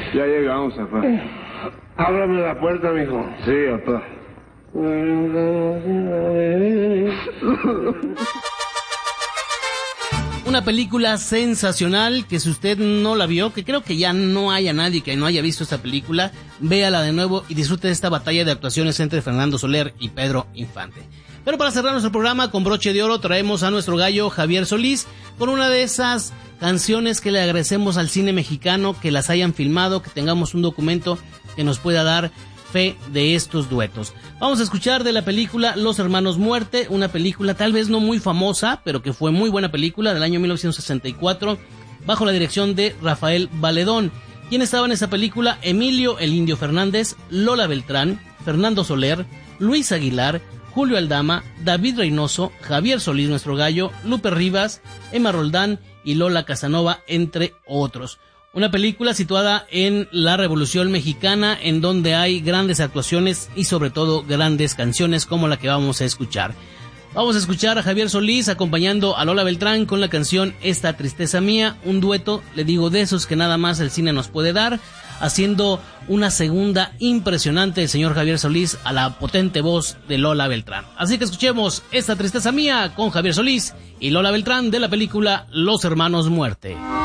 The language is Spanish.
Ya llegamos, papá. Ábrame la puerta, mijo. Sí, papá. Una película sensacional que si usted no la vio, que creo que ya no haya nadie que no haya visto esta película, véala de nuevo y disfrute de esta batalla de actuaciones entre Fernando Soler y Pedro Infante. Pero para cerrar nuestro programa con broche de oro traemos a nuestro gallo Javier Solís con una de esas canciones que le agradecemos al cine mexicano, que las hayan filmado, que tengamos un documento que nos pueda dar fe de estos duetos. Vamos a escuchar de la película Los Hermanos Muerte, una película tal vez no muy famosa, pero que fue muy buena película del año 1964, bajo la dirección de Rafael Valedón. ¿Quién estaba en esa película? Emilio el Indio Fernández, Lola Beltrán, Fernando Soler, Luis Aguilar, Julio Aldama, David Reynoso, Javier Solís, nuestro gallo, Lupe Rivas, Emma Roldán y Lola Casanova, entre otros. Una película situada en la Revolución Mexicana, en donde hay grandes actuaciones y sobre todo grandes canciones como la que vamos a escuchar. Vamos a escuchar a Javier Solís acompañando a Lola Beltrán con la canción Esta Tristeza Mía, un dueto, le digo, de esos que nada más el cine nos puede dar, haciendo una segunda impresionante el señor Javier Solís a la potente voz de Lola Beltrán. Así que escuchemos Esta Tristeza Mía con Javier Solís y Lola Beltrán de la película Los Hermanos Muerte.